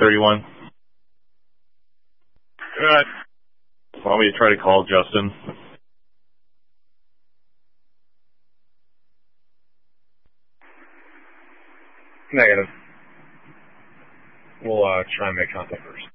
31. Good. Want me to try to call Justin? Negative. We'll try and make contact first.